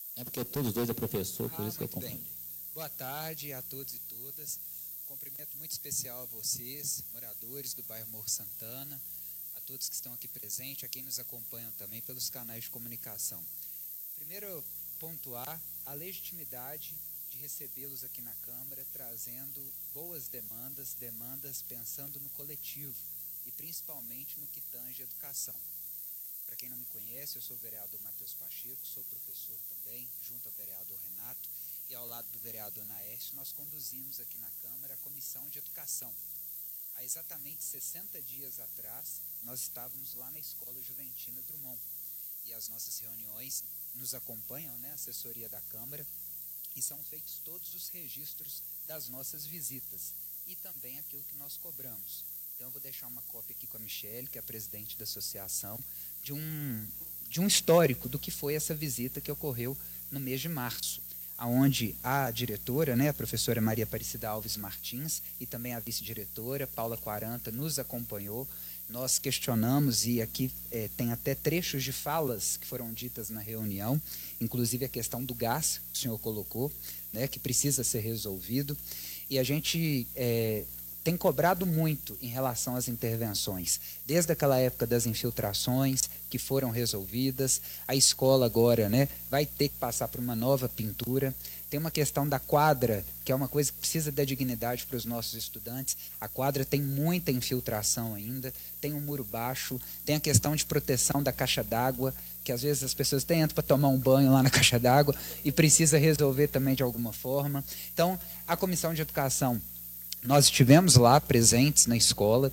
É porque todos dois é professor, por isso que eu Muito bem. confundo. Boa tarde a todos e todas. Cumprimento muito especial a vocês, moradores do bairro Morro Santana, a todos que estão aqui presentes, a quem nos acompanham também pelos canais de comunicação. Primeiro, pontuar a legitimidade de recebê-los aqui na Câmara, trazendo boas demandas pensando no coletivo e principalmente no que tange a educação. Para quem não me conhece, eu sou o vereador Matheus Pacheco, sou professor também, junto ao vereador Renato, e ao lado do vereador Naércio, nós conduzimos aqui na Câmara a Comissão de Educação. Há exatamente 60 dias atrás, nós estávamos lá na Escola Juventina Drummond, e as nossas reuniões nos acompanham, né, a assessoria da Câmara, e são feitos todos os registros das nossas visitas, e também aquilo que nós cobramos. Então, eu vou deixar uma cópia aqui com a Michele, que é a presidente da associação, de um histórico do que foi essa visita que ocorreu no mês de março, onde a diretora, né, a professora Maria Aparecida Alves Martins, e também a vice-diretora, Paula Quaranta, nos acompanhou. Nós questionamos, e aqui tem até trechos de falas que foram ditas na reunião, inclusive a questão do gás, que o senhor colocou, né, que precisa ser resolvido, e a gente tem cobrado muito em relação às intervenções, desde aquela época das infiltrações que foram resolvidas, a escola agora, né, vai ter que passar por uma nova pintura, tem uma questão da quadra, que é uma coisa que precisa dar dignidade para os nossos estudantes, a quadra tem muita infiltração ainda, tem um muro baixo, tem a questão de proteção da caixa d'água, que às vezes as pessoas até entram para tomar um banho lá na caixa d'água e precisa resolver também de alguma forma. Então, a Comissão de Educação, nós estivemos lá presentes na escola,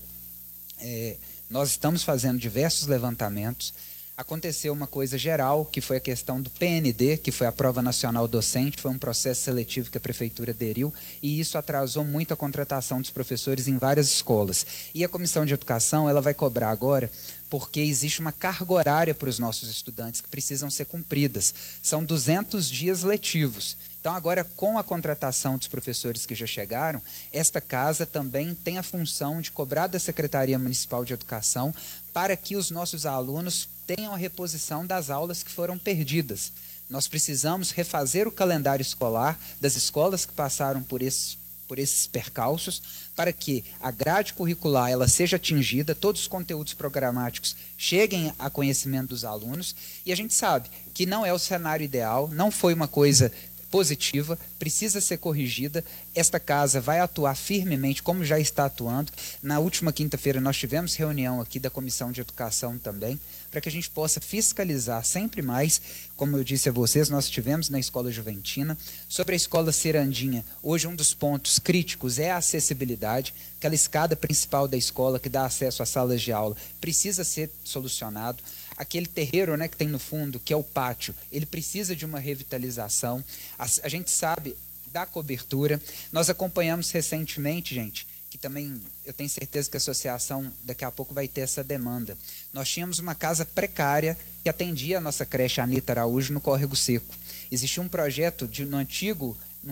nós estamos fazendo diversos levantamentos. Aconteceu uma coisa geral, que foi a questão do PND, que foi a Prova Nacional Docente, foi um processo seletivo que a Prefeitura aderiu, e isso atrasou muito a contratação dos professores em várias escolas. E a Comissão de Educação, ela vai cobrar agora, porque existe uma carga horária para os nossos estudantes que precisam ser cumpridas. São 200 dias letivos. Então, agora, com a contratação dos professores que já chegaram, esta casa também tem a função de cobrar da Secretaria Municipal de Educação para que os nossos alunos tenham a reposição das aulas que foram perdidas. Nós precisamos refazer o calendário escolar das escolas que passaram por esses percalços, para que a grade curricular ela seja atingida, todos os conteúdos programáticos cheguem a conhecimento dos alunos, e a gente sabe que não é o cenário ideal, não foi uma coisa positiva, precisa ser corrigida. Esta casa vai atuar firmemente, como já está atuando. Na última quinta-feira nós tivemos reunião aqui da Comissão de Educação também, para que a gente possa fiscalizar sempre mais. Como eu disse a vocês, nós estivemos na Escola Juventina. Sobre a Escola Cirandinha, hoje um dos pontos críticos é a acessibilidade. Aquela escada principal da escola que dá acesso às salas de aula precisa ser solucionado. Aquele terreiro, né, que tem no fundo, que é o pátio, ele precisa de uma revitalização. A gente sabe da cobertura. Nós acompanhamos recentemente, gente, que também eu tenho certeza que a associação daqui a pouco vai ter essa demanda. Nós tínhamos uma casa precária que atendia a nossa creche Anita Araújo no Córrego Seco. Existia um projeto no antigo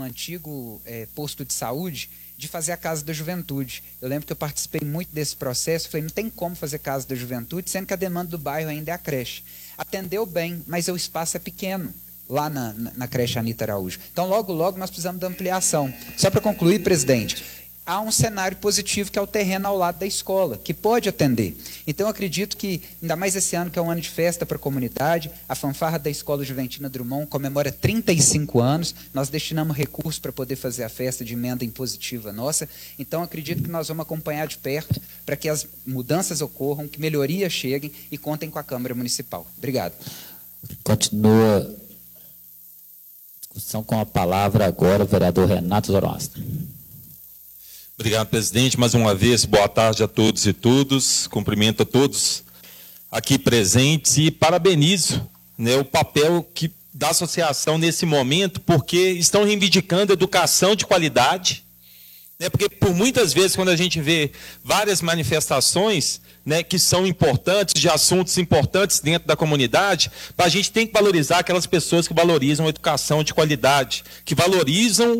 posto de saúde de fazer a Casa da Juventude. Eu lembro que eu participei muito desse processo, falei, não tem como fazer Casa da Juventude, sendo que a demanda do bairro ainda é a creche. Atendeu bem, mas o espaço é pequeno, lá na creche Anita Araújo. Então, logo, logo, nós precisamos de ampliação. Só para concluir, presidente, há um cenário positivo que é o terreno ao lado da escola, que pode atender. Então, eu acredito que, ainda mais esse ano, que é um ano de festa para a comunidade, a fanfarra da Escola Juventina Drummond comemora 35 anos, nós destinamos recursos para poder fazer a festa de emenda impositiva nossa. Então, acredito que nós vamos acompanhar de perto para que as mudanças ocorram, que melhorias cheguem e contem com a Câmara Municipal. Obrigado. Continua a discussão com a palavra agora o vereador Renato Zoroastro. Obrigado, presidente. Mais uma vez, boa tarde a todos e todas. Cumprimento a todos aqui presentes e parabenizo, né, o papel da associação nesse momento, porque estão reivindicando educação de qualidade, né, porque por muitas vezes, quando a gente vê várias manifestações, né, que são importantes, de assuntos importantes dentro da comunidade, a gente tem que valorizar aquelas pessoas que valorizam a educação de qualidade, que valorizam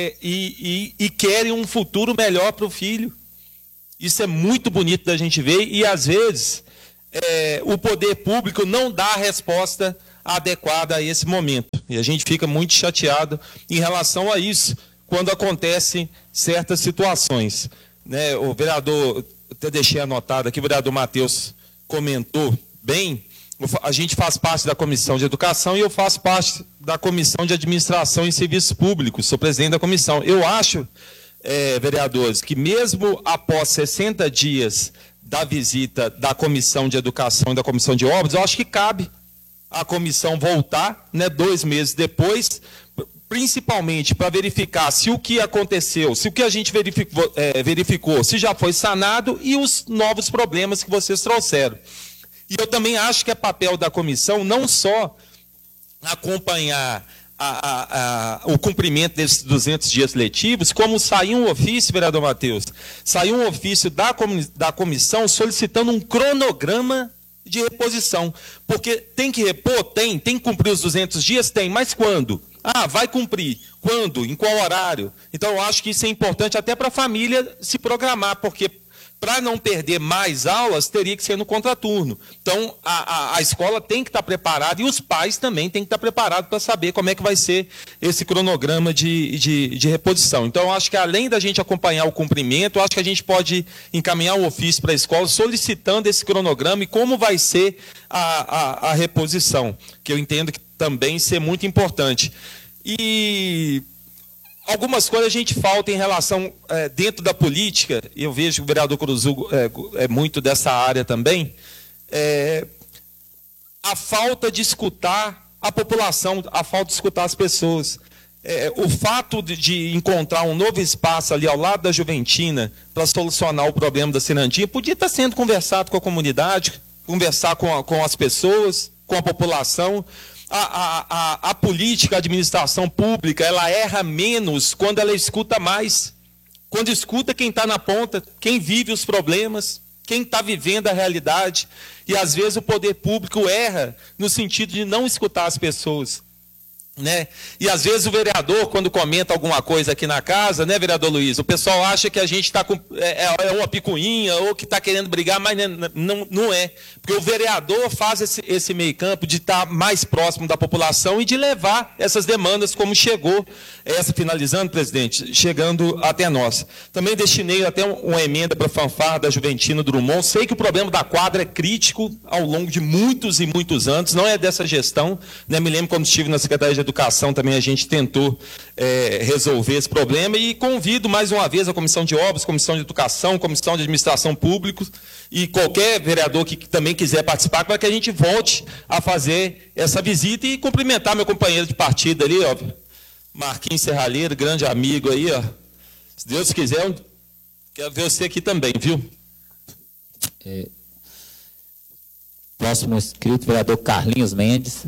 e querem um futuro melhor para o filho. Isso é muito bonito da gente ver e, às vezes, o poder público não dá a resposta adequada a esse momento. E a gente fica muito chateado em relação a isso, quando acontecem certas situações. Né, o vereador, até deixei anotado aqui, o vereador Matheus comentou bem, a gente faz parte da Comissão de Educação e eu faço parte da Comissão de Administração e Serviços Públicos, sou presidente da comissão. Eu acho, vereadores, que mesmo após 60 dias da visita da Comissão de Educação e da Comissão de Obras, eu acho que cabe a comissão voltar, né, 2 meses depois, principalmente para verificar se o que aconteceu, se o que a gente verificou, se já foi sanado e os novos problemas que vocês trouxeram. E eu também acho que é papel da comissão não só acompanhar o cumprimento desses 200 dias letivos, como saiu um ofício, vereador Matheus, saiu um ofício da comissão solicitando um cronograma de reposição. Porque tem que repor? Tem que cumprir os 200 dias? Tem, mas quando? Vai cumprir. Quando? Em qual horário? Então, eu acho que isso é importante até para a família se programar, porque para não perder mais aulas, teria que ser no contraturno. Então, a escola tem que estar preparada e os pais também têm que estar preparados para saber como é que vai ser esse cronograma de reposição. Então, eu acho que além da gente acompanhar o cumprimento, eu acho que a gente pode encaminhar um ofício para a escola solicitando esse cronograma e como vai ser a reposição, que eu entendo que também ser muito importante. E algumas coisas a gente falta em relação, dentro da política, e eu vejo que o vereador Cruzu é muito dessa área também, a falta de escutar a população, a falta de escutar as pessoas. O fato de encontrar um novo espaço ali ao lado da Juventina para solucionar o problema da Cirantinha, podia estar sendo conversado com a comunidade, conversar com as pessoas, com a população. A política, a administração pública, ela erra menos quando ela escuta mais. Quando escuta quem está na ponta, quem vive os problemas, quem está vivendo a realidade. E, às vezes, o poder público erra no sentido de não escutar as pessoas. Né? E, às vezes, o vereador, quando comenta alguma coisa aqui na casa, né, vereador Luiz, o pessoal acha que a gente está com uma picuinha ou que está querendo brigar, mas não é. Porque o vereador faz esse meio campo de estar mais próximo da população e de levar essas demandas como chegou, finalizando, presidente, chegando até nós. Também destinei até uma emenda para a fanfarra da Juventina Drummond. Sei que o problema da quadra é crítico ao longo de muitos e muitos anos, não é dessa gestão. Né? Me lembro quando estive na Secretaria de Educação, também a gente tentou resolver esse problema e convido mais uma vez a Comissão de Obras, Comissão de Educação, Comissão de Administração Pública e qualquer vereador que também quiser participar para que a gente volte a fazer essa visita e cumprimentar meu companheiro de partido ali, ó, Marquinhos Serralheiro, grande amigo aí, ó. Se Deus quiser, eu quero ver você aqui também, viu? Próximo inscrito, vereador Carlinhos Mendes.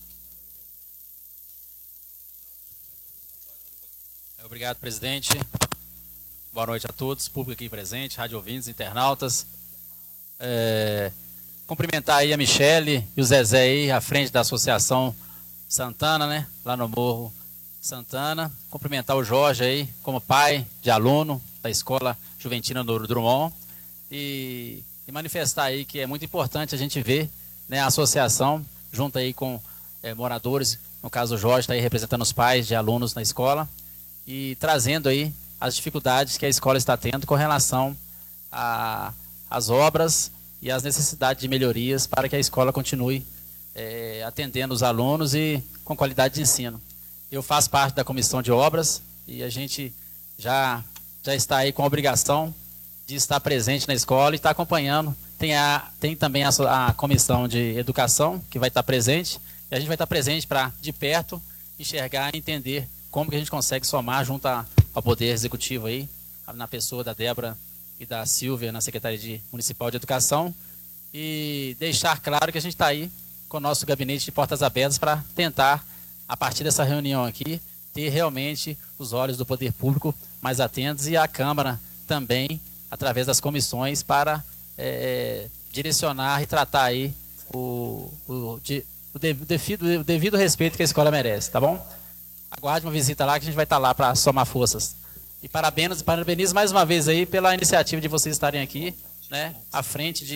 Obrigado, presidente. Boa noite a todos, público aqui presente, rádio ouvintes, internautas. Cumprimentar aí a Michele e o Zezé aí, à frente da Associação Santana, né? Lá no Morro Santana. Cumprimentar o Jorge aí, como pai de aluno da Escola Juventina do Drummond. E manifestar aí que é muito importante a gente ver, né, a associação, junto aí com moradores, no caso o Jorge está aí representando os pais de alunos na escola, e trazendo aí as dificuldades que a escola está tendo com relação às obras e às necessidades de melhorias para que a escola continue atendendo os alunos e com qualidade de ensino. Eu faço parte da comissão de obras e a gente já está aí com a obrigação de estar presente na escola e estar acompanhando. Tem também a comissão de educação que vai estar presente e a gente vai estar presente para, de perto, enxergar e entender como que a gente consegue somar junto ao Poder Executivo aí, na pessoa da Débora e da Silvia, na Secretaria Municipal de Educação, e deixar claro que a gente está aí com o nosso gabinete de portas abertas para tentar, a partir dessa reunião aqui, ter realmente os olhos do Poder Público mais atentos e a Câmara também, através das comissões, para direcionar e tratar aí o devido respeito que a escola merece, tá bom? Aguarde uma visita lá que a gente vai estar lá para somar forças. E parabenizo mais uma vez aí pela iniciativa de vocês estarem aqui, né, à frente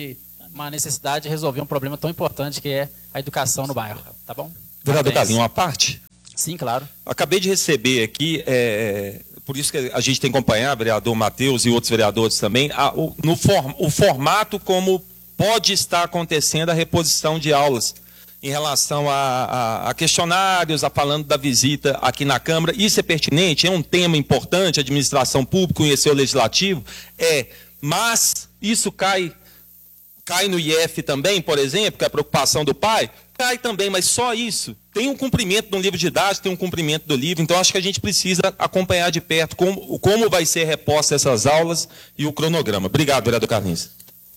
uma necessidade de resolver um problema tão importante que é a educação no bairro, tá bom? Vereador Parabéns. Carlinhos, uma parte? Sim, claro. Acabei de receber aqui, por isso que a gente tem que acompanhar, vereador Matheus e outros vereadores também, o formato como pode estar acontecendo a reposição de aulas em relação a questionários, a falando da visita aqui na Câmara. Isso é pertinente, é um tema importante, a administração pública, conhecer o legislativo, mas isso cai no IF também, por exemplo, que é a preocupação do pai, cai também, mas só isso. Tem um cumprimento do livro didático, tem um cumprimento do livro, então acho que a gente precisa acompanhar de perto como vai ser reposta essas aulas e o cronograma. Obrigado, vereador Carlinhos.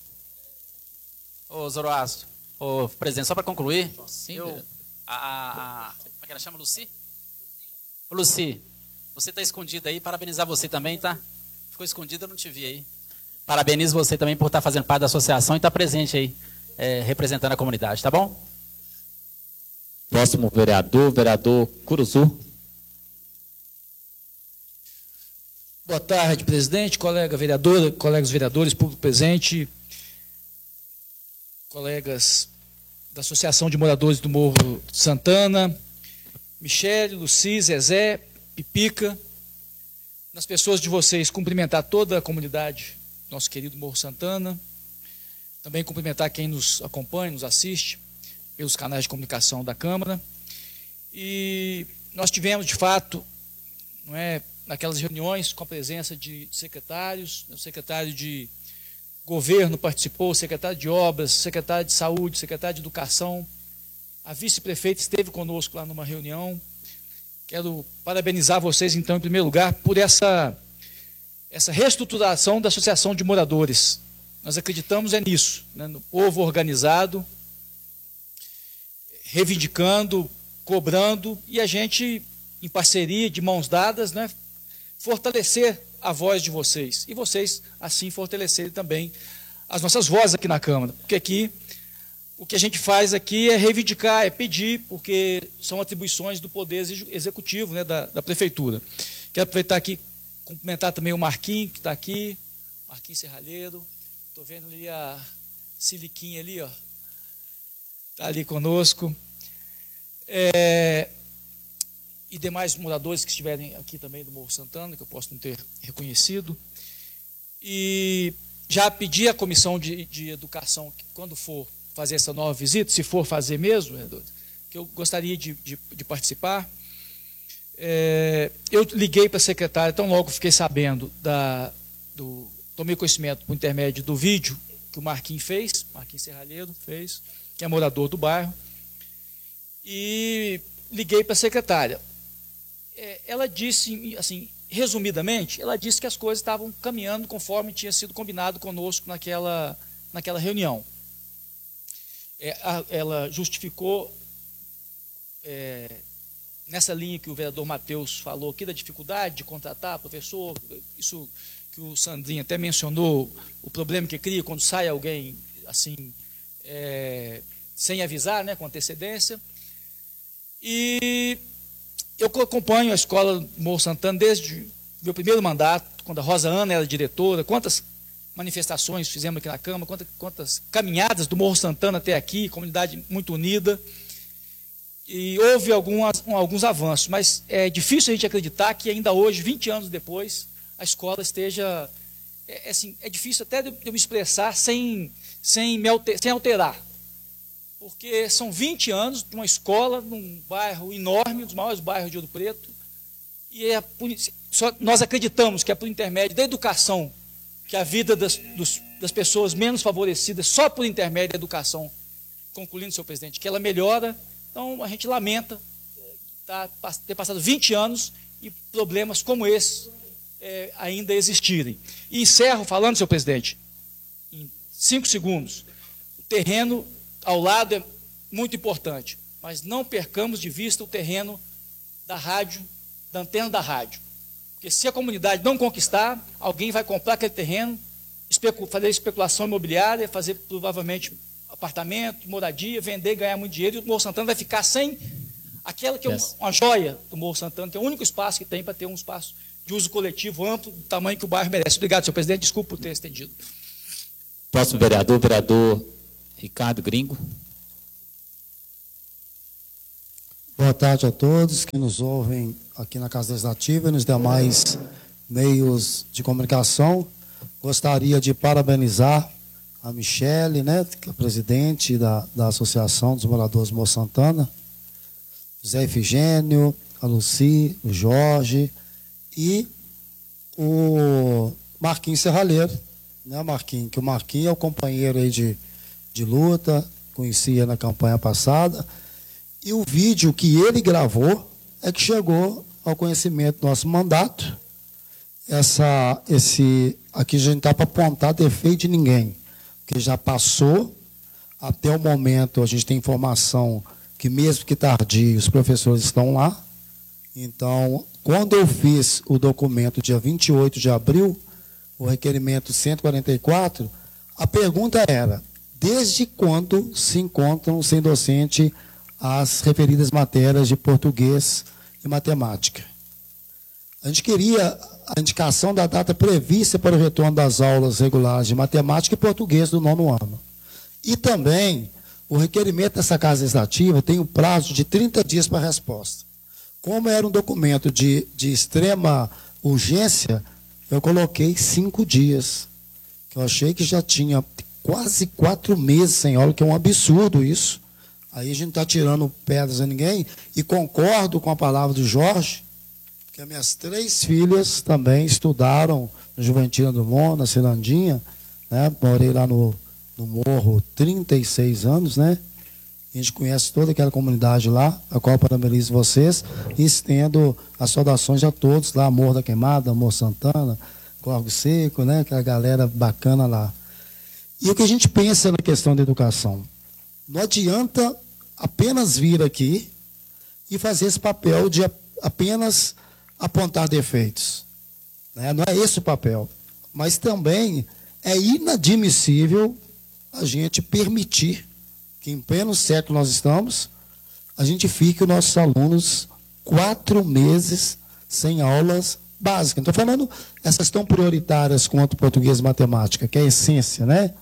Ô, Zoroastro, ô, presidente, só para concluir, Sim, como é que ela chama, Luci? Ô, Luci, você está escondida aí, parabenizar você também, tá? Ficou escondida, eu não te vi aí. Parabenizo você também por estar fazendo parte da associação e estar presente aí, representando a comunidade, tá bom? Próximo vereador Curuzu. Boa tarde, presidente, colega vereadora, colegas vereadores, público presente, colegas da Associação de Moradores do Morro Santana, Michele, Luci, Zezé, Pipica, nas pessoas de vocês, cumprimentar toda a comunidade do nosso querido Morro Santana, também cumprimentar quem nos acompanha, nos assiste, pelos canais de comunicação da Câmara. E nós tivemos, de fato, naquelas reuniões com a presença de secretários, o secretário de Governo participou, o secretário de Obras, o secretário de Saúde, o secretário de Educação, a vice-prefeita esteve conosco lá numa reunião. Quero parabenizar vocês, então, em primeiro lugar, por essa reestruturação da Associação de Moradores. Nós acreditamos nisso, no povo organizado, reivindicando, cobrando, e a gente, em parceria, de mãos dadas, fortalecer a voz de vocês, e vocês, assim, fortalecerem também as nossas vozes aqui na Câmara, porque aqui, o que a gente faz aqui é reivindicar, é pedir, porque são atribuições do Poder Executivo, da Prefeitura. Quero aproveitar aqui, cumprimentar também o Marquinhos, que está aqui, Marquinhos Serralheiro, estou vendo ali a Siliquinha ali, ó, está ali conosco, e demais moradores que estiverem aqui também do Morro Santana, que eu posso não ter reconhecido. E já pedi à Comissão de Educação, que quando for fazer essa nova visita, se for fazer mesmo, que eu gostaria de participar. Eu liguei para a secretária, tão logo fiquei sabendo, tomei conhecimento por intermédio do vídeo que o Marquinhos fez, Marquinhos Serralheiro fez, que é morador do bairro, e liguei para a secretária. Ela disse, assim, resumidamente, ela disse que as coisas estavam caminhando conforme tinha sido combinado conosco naquela reunião. Ela justificou, nessa linha que o vereador Matheus falou aqui, da dificuldade de contratar professor, isso que o Sandrinho até mencionou, o problema que cria quando sai alguém assim, sem avisar, com antecedência. E eu acompanho a escola Morro Santana desde meu primeiro mandato, quando a Rosa Ana era diretora, quantas manifestações fizemos aqui na Câmara, quantas caminhadas do Morro Santana até aqui, comunidade muito unida, e houve alguns avanços, mas é difícil a gente acreditar que ainda hoje, 20 anos depois, a escola esteja, assim, é difícil até de eu me expressar sem alterar, porque são 20 anos de uma escola num bairro enorme, um dos maiores bairros de Ouro Preto, e nós acreditamos que é por intermédio da educação que a vida das pessoas menos favorecidas, só por intermédio da educação, concluindo, senhor presidente, que ela melhora. Então, a gente lamenta ter passado 20 anos e problemas como esse ainda existirem. E encerro falando, senhor presidente, em 5 segundos, o terreno ao lado é muito importante, mas não percamos de vista o terreno da rádio, da antena da rádio. Porque se a comunidade não conquistar, alguém vai comprar aquele terreno, fazer especulação imobiliária, fazer provavelmente apartamento, moradia, vender, ganhar muito dinheiro, e o Morro Santana vai ficar sem aquela que é uma joia do Morro Santana, que é o único espaço que tem para ter um espaço de uso coletivo amplo, do tamanho que o bairro merece. Obrigado, senhor presidente, desculpa por ter estendido. Próximo vereador Ricardo Gringo. Boa tarde a todos que nos ouvem aqui na Casa Legislativa e nos demais meios de comunicação. Gostaria de parabenizar a Michele, né, que é presidente da Associação dos Moradores do Morro Santana, Zé Efigênio, a Luci, o Jorge e o Marquinhos Serralheiro, né, Marquinhos? Que o Marquinhos é o companheiro aí de luta, conhecia na campanha passada, e o vídeo que ele gravou é que chegou ao conhecimento do nosso mandato. Aqui a gente está para apontar defeito de ninguém, porque já passou, até o momento a gente tem informação que mesmo que tardio, os professores estão lá. Então, quando eu fiz o documento dia 28 de abril, o requerimento 144, a pergunta era: desde quando se encontram sem docente as referidas matérias de português e matemática? A gente queria a indicação da data prevista para o retorno das aulas regulares de matemática e português do 9º ano. E também, o requerimento dessa Casa Legislativa tem um prazo de 30 dias para resposta. Como era um documento de extrema urgência, eu coloquei 5 dias. Que eu achei que já tinha quase 4 meses sem aula, que é um absurdo isso. Aí a gente não está tirando pedras a ninguém. E concordo com a palavra do Jorge, que as minhas 3 filhas também estudaram no Juventina do Morro, na Cirandinha, né? Morei lá no Morro 36 anos, né? A gente conhece toda aquela comunidade lá, a qual eu parabenizo vocês, e estendo as saudações a todos lá, Morro da Queimada, Morro Santana, Corvo Seco, né? Aquela galera bacana lá. E o que a gente pensa na questão da educação? Não adianta apenas vir aqui e fazer esse papel de apenas apontar defeitos, né? Não é esse o papel. Mas também é inadmissível a gente permitir que, em pleno século nós estamos, a gente fique os nossos alunos 4 meses sem aulas básicas. Não estou falando essas tão prioritárias quanto português e matemática, que é a essência, né?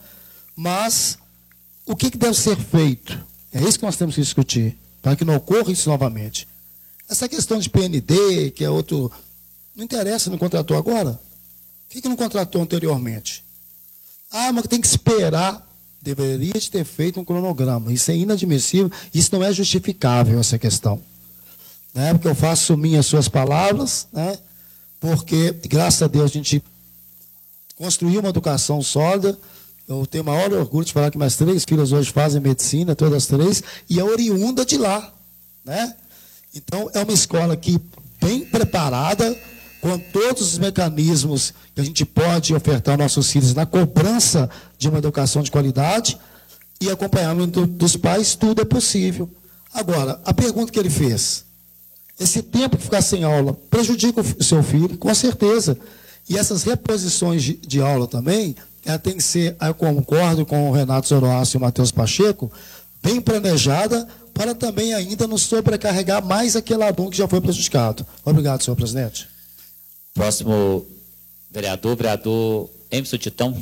Mas o que deve ser feito? É isso que nós temos que discutir, para que não ocorra isso novamente. Essa questão de PND, que é outro... Não interessa, não contratou agora? Por que não contratou anteriormente? Ah, mas tem que esperar. Deveria ter feito um cronograma. Isso é inadmissível, isso não é justificável, essa questão. Né? Porque eu faço minhas suas palavras, né? Porque, graças a Deus, a gente construiu uma educação sólida. Eu tenho o maior orgulho de falar que minhas 3 filhas hoje fazem medicina, todas as 3, e é oriunda de lá, né? Então, é uma escola aqui bem preparada, com todos os mecanismos que a gente pode ofertar aos nossos filhos na cobrança de uma educação de qualidade e acompanhamento dos pais, tudo é possível. Agora, a pergunta que ele fez: esse tempo que ficar sem aula prejudica o seu filho? Com certeza. E essas reposições de aula também, ela tem que ser, eu concordo com o Renato Zoroastro e o Matheus Pacheco, bem planejada, para também ainda não sobrecarregar mais aquele aluno que já foi prejudicado. Obrigado, senhor presidente. Próximo vereador Emerson Titão.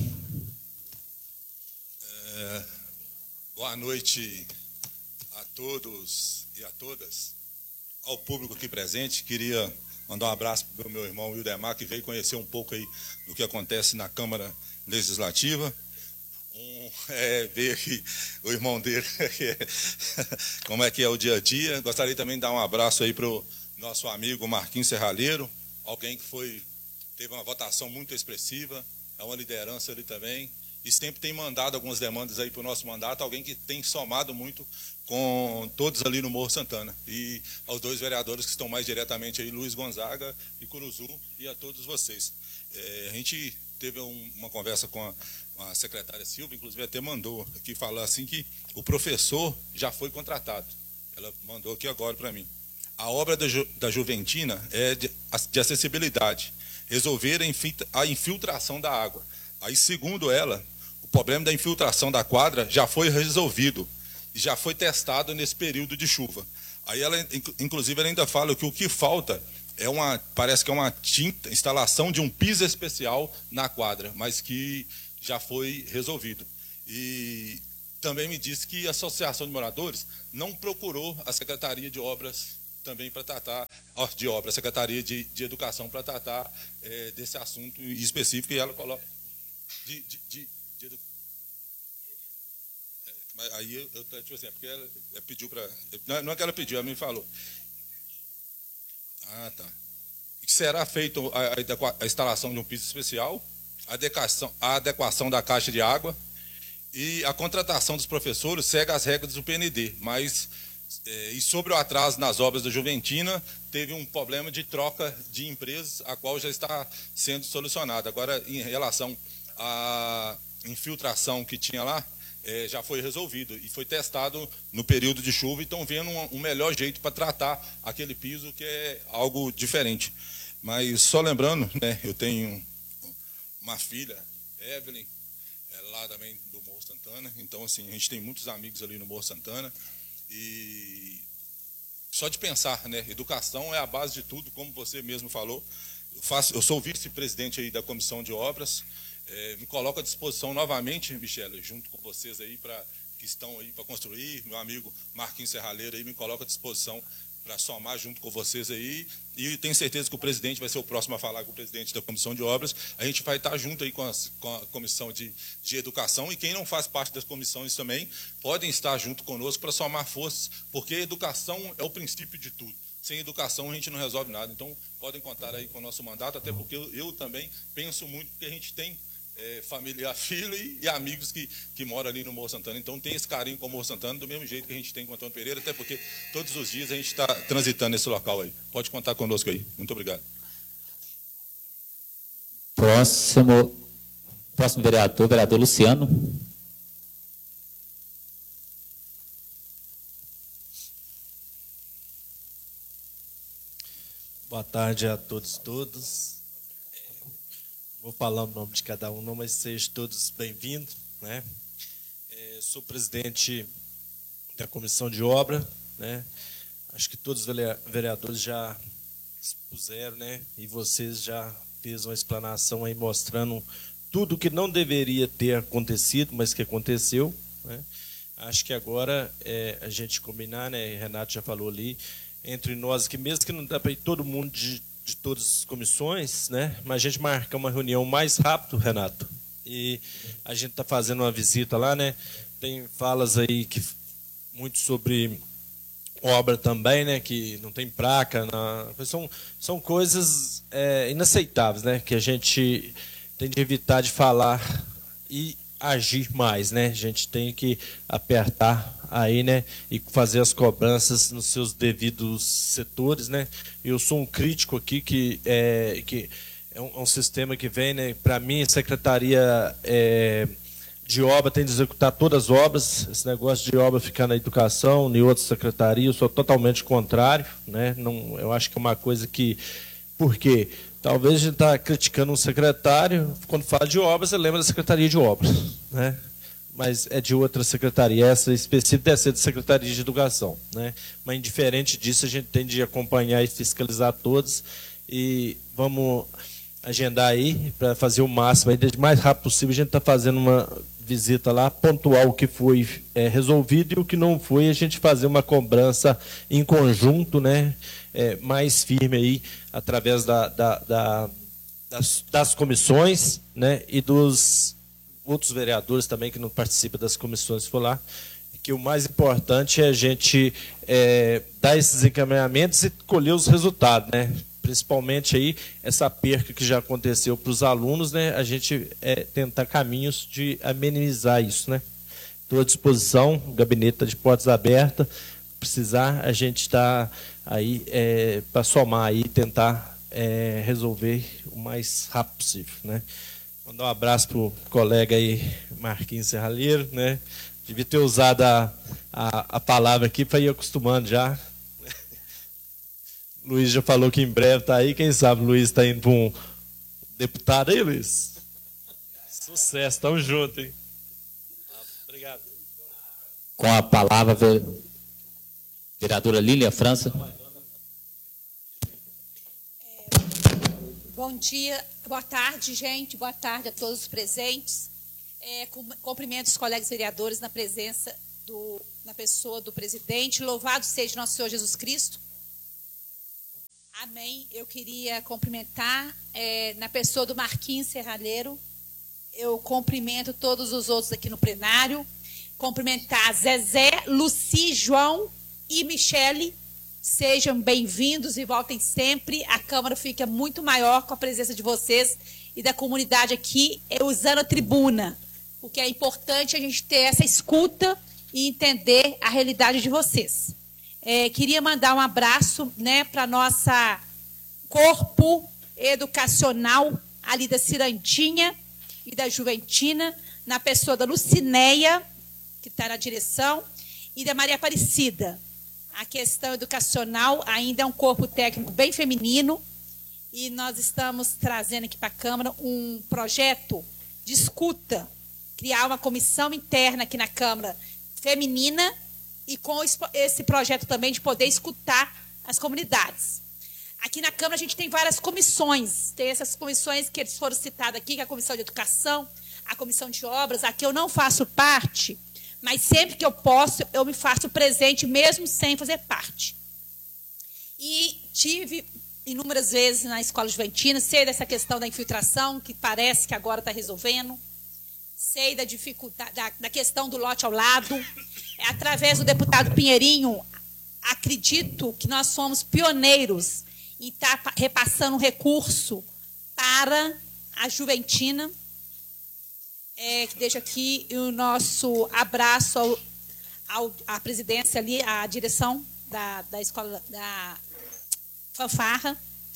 Boa noite a todos e a todas. Ao público aqui presente, queria mandar um abraço para o meu irmão Wildemar, que veio conhecer um pouco aí do que acontece na Câmara Legislativa. Ver aqui o irmão dele, como é que é o dia a dia. Gostaria também de dar um abraço aí para o nosso amigo Marquinhos Serralheiro, alguém que teve uma votação muito expressiva, é uma liderança ali também, e sempre tem mandado algumas demandas aí para o nosso mandato, alguém que tem somado muito com todos ali no Morro Santana. E aos 2 vereadores que estão mais diretamente aí, Luiz Gonzaga e Curuzu, e a todos vocês. A gente teve uma conversa com a secretária Silva, inclusive até mandou aqui falar assim que o professor já foi contratado. Ela mandou aqui agora para mim. A obra da Juventina é de acessibilidade, resolver a infiltração da água. Aí, segundo ela, o problema da infiltração da quadra já foi resolvido e já foi testado nesse período de chuva. Aí, ela, inclusive, ela ainda fala que o que falta parece que é uma instalação de um piso especial na quadra, mas que já foi resolvido. E também me disse que a Associação de Moradores não procurou a Secretaria de Obras também para tratar, a Secretaria de Educação para tratar desse assunto específico, e ela coloca mas aí eu tipo assim, porque ela pediu para... Não é que ela pediu, ela me falou. Ah, tá. Que será feita a instalação de um piso especial, a adequação da caixa de água e a contratação dos professores segue as regras do PND, mas e sobre o atraso nas obras da Juventina, teve um problema de troca de empresas, a qual já está sendo solucionada. Agora, em relação à infiltração que tinha lá, já foi resolvido e foi testado no período de chuva e estão vendo um melhor jeito para tratar aquele piso, que é algo diferente. Mas só lembrando, né, eu tenho uma filha, Evelyn, lá também do Morro Santana, então assim, a gente tem muitos amigos ali no Morro Santana, e só de pensar, né, educação é a base de tudo, como você mesmo falou. Eu sou vice-presidente aí da Comissão de Obras, me coloco à disposição novamente, Michele, junto com vocês aí, que estão aí para construir, meu amigo Marquinhos Serralheiro aí, me coloca à disposição para somar junto com vocês aí, e tenho certeza que o presidente vai ser o próximo a falar com o presidente da Comissão de Obras. A gente vai estar junto aí com a Comissão de Educação, e quem não faz parte das comissões também, podem estar junto conosco para somar forças, porque a educação é o princípio de tudo. Sem educação a gente não resolve nada, então podem contar aí com o nosso mandato, até porque eu também penso muito, porque a gente tem familiar, filho e amigos que moram ali no Morro Santana. Então tem esse carinho com o Morro Santana, do mesmo jeito que a gente tem com o Antônio Pereira, até porque todos os dias a gente está transitando nesse local aí. Pode contar conosco aí. Muito obrigado. Próximo vereador Luciano. Boa tarde a todos e todas. Vou falar o nome de cada um, não, mas sejam todos bem-vindos, né? Sou presidente da Comissão de Obra, né? Acho que todos os vereadores já expuseram, né? E vocês já fez uma explanação aí mostrando tudo que não deveria ter acontecido, mas que aconteceu, né? Acho que agora a gente combinar, né? Renato já falou ali, entre nós, que mesmo que não dá para ir todo mundo de todas as comissões, né? Mas a gente marca uma reunião mais rápido, Renato, e a gente está fazendo uma visita lá, né? Tem falas aí que muito sobre obra também, né? Que não tem placa, são coisas inaceitáveis, né? Que a gente tem de evitar de falar e agir mais, né? A gente tem que apertar aí, né, e fazer as cobranças nos seus devidos setores, né? Eu sou um crítico aqui que é um sistema que vem, né? Para mim, a Secretaria de Obra tem de executar todas as obras. Esse negócio de obra ficar na educação, em outras secretarias, eu sou totalmente contrário, né? Não, eu acho que é uma coisa que, por quê? Talvez a gente está criticando um secretário, quando fala de obras, você lembra da Secretaria de Obras, né? Mas é de outra secretaria, essa específica deve ser da Secretaria de Educação, né? Mas, indiferente disso, a gente tem de acompanhar e fiscalizar todos, e vamos agendar aí para fazer o máximo, aí, desde o mais rápido possível. A gente está fazendo uma visita lá, pontuar o que foi resolvido e o que não foi, a gente fazer uma cobrança em conjunto, né? Mais firme aí, através das comissões, né? E dos outros vereadores também que não participam das comissões, se for lá, que o mais importante é a gente dar esses encaminhamentos e colher os resultados, né? Principalmente aí essa perca que já aconteceu para os alunos, né? A gente tentar caminhos de amenizar isso, né? Estou à disposição, o gabinete está de portas abertas. Precisar, a gente está aí para somar aí, tentar resolver o mais rápido possível, né? Mandar um abraço para o colega aí, Marquinhos Serralheiro, né? Devia ter usado a palavra aqui para ir acostumando já. Luiz já falou que em breve está aí. Quem sabe o Luiz está indo para um deputado aí, Luiz? Sucesso, estamos juntos, hein? Obrigado. Com a palavra, vereadora Lília França. Bom dia, boa tarde, gente. Boa tarde a todos os presentes. Cumprimento os colegas vereadores na presença na pessoa do presidente. Louvado seja nosso Senhor Jesus Cristo. Amém. Eu queria cumprimentar na pessoa do Marquinhos Serralheiro. Eu cumprimento todos os outros aqui no plenário. Cumprimentar Zezé, Luci, João e Michele. Sejam bem-vindos e voltem sempre. A Câmara fica muito maior com a presença de vocês e da comunidade aqui, usando a tribuna. O que é importante é a gente ter essa escuta e entender a realidade de vocês. Queria mandar um abraço, né, para nossa corpo educacional ali da Cirandinha e da Juventina, na pessoa da Lucinéia, que está na direção, e da Maria Aparecida. A questão educacional ainda é um corpo técnico bem feminino, e nós estamos trazendo aqui para a Câmara um projeto de escuta, criar uma comissão interna aqui na Câmara feminina, e com esse projeto também de poder escutar as comunidades. Aqui na Câmara a gente tem várias comissões, tem essas comissões que eles foram citadas aqui, que é a Comissão de Educação, a Comissão de Obras. Aqui eu não faço parte, mas sempre que eu posso, eu me faço presente, mesmo sem fazer parte. E tive inúmeras vezes na Escola Juventina, sei dessa questão da infiltração, que parece que agora está resolvendo, sei da dificuldade, da questão do lote ao lado. Através do deputado Pinheirinho, acredito que nós somos pioneiros em estar repassando um recurso para a Juventina. Deixo aqui o nosso abraço à presidência ali, à direção da escola da Fanfarra.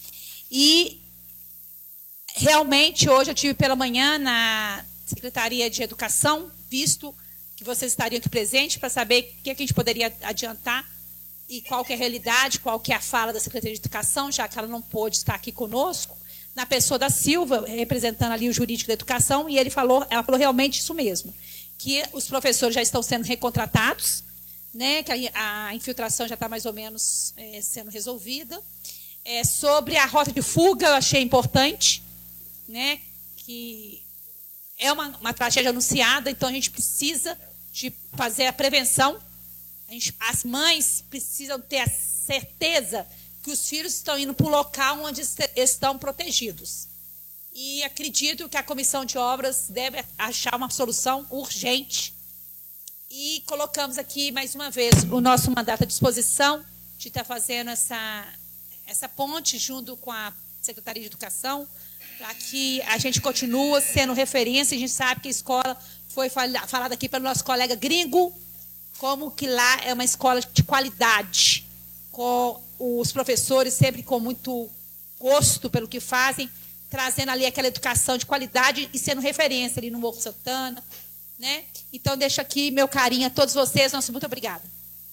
E realmente hoje eu tive pela manhã na Secretaria de Educação, visto que vocês estariam aqui presentes, para saber o que a gente poderia adiantar e qual que é a realidade, qual que é a fala da Secretaria de Educação, já que ela não pôde estar aqui conosco, na pessoa da Silva, representando ali o jurídico da educação, e ela falou realmente isso mesmo, que os professores já estão sendo recontratados, né, que a infiltração já está mais ou menos sendo resolvida. Sobre a rota de fuga, eu achei importante, né, que é uma tragédia anunciada, então a gente precisa de fazer a prevenção. As mães precisam ter a certeza que os filhos estão indo para um local onde estão protegidos. E acredito que a Comissão de Obras deve achar uma solução urgente. E colocamos aqui, mais uma vez, o nosso mandato à disposição de estar fazendo essa ponte junto com a Secretaria de Educação, para que a gente continue sendo referência. A gente sabe que a escola foi falada aqui pelo nosso colega gringo, como que lá é uma escola de qualidade, com os professores sempre com muito gosto pelo que fazem, trazendo ali aquela educação de qualidade e sendo referência ali no Morro Santana, né? Então, deixo aqui meu carinho a todos vocês. Nosso muito obrigada.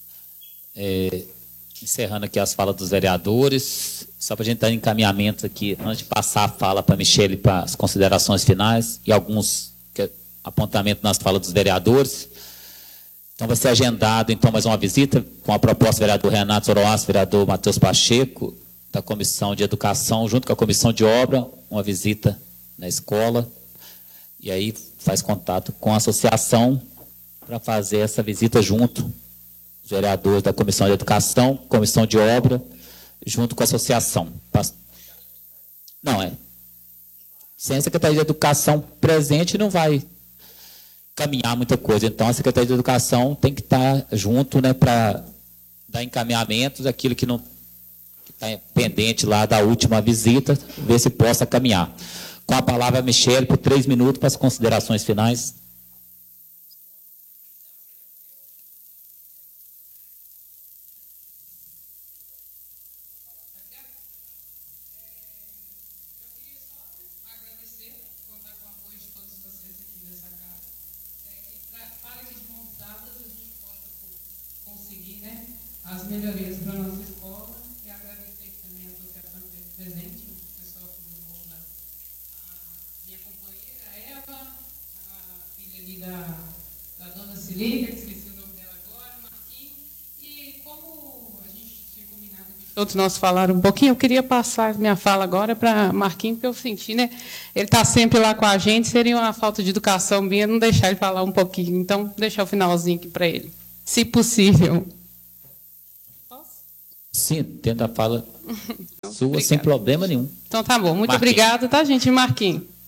Encerrando aqui as falas dos vereadores, só para a gente dar encaminhamento aqui, antes de passar a fala para a Michele para as considerações finais e alguns apontamentos nas falas dos vereadores. Então, vai ser agendado, então, mais uma visita com a proposta do vereador Renato Zoroastro, vereador Matheus Pacheco, da Comissão de Educação, junto com a Comissão de Obra, uma visita na escola, e aí faz contato com a associação para fazer essa visita junto, os vereadores da Comissão de Educação, Comissão de Obra, junto com a associação. Não, sem a Secretaria de Educação presente não vai caminhar muita coisa. Então, a Secretaria de Educação tem que estar junto, né, para dar encaminhamentos, aquilo que não está pendente lá da última visita, ver se possa caminhar. Com a palavra, Michele, por 3 minutos para as considerações finais. As melhorias para a nossa escola, e agradecer também a associação que esteve presente, o pessoal do mundo, a minha companheira Eva, a filha ali da dona Cilíria, que esqueci o nome dela agora, Marquinhos, e como a gente tinha combinado aqui Todos nós falaram um pouquinho. Eu queria passar minha fala agora para Marquinhos, porque eu senti, né? Ele está sempre lá com a gente, seria uma falta de educação minha não deixar ele falar um pouquinho. Então, deixar o finalzinho aqui para ele, se possível. Posso? Sim, tenta a fala Não, sua obrigada. sem problema nenhum. Então, tá bom. Muito Marquinhos. obrigada, tá, gente? Marquinhos.